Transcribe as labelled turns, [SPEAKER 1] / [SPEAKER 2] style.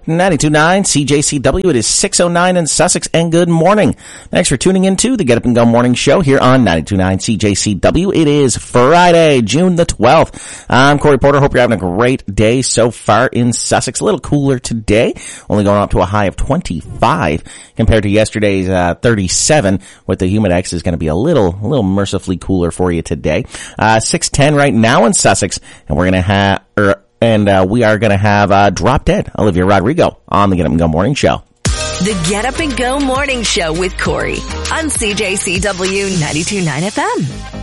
[SPEAKER 1] 92.9 CJCW. It is 6:09 in Sussex, and good morning. Thanks for tuning in to the Get Up and Go Morning Show here on 92.9 CJCW. It is Friday, June the 12th. I'm Corey Porter. Hope you're having a great day so far in Sussex. A little cooler today, only going up to a high of 25 compared to yesterday's 37. With the humidex is going to be a little mercifully cooler for you today. 6:10 right now in Sussex, and we're going to have we are going to have Drop Dead, Olivia Rodrigo, on the Get Up and Go Morning Show.
[SPEAKER 2] The Get Up and Go Morning Show with Corey on CJCW 92.9 FM.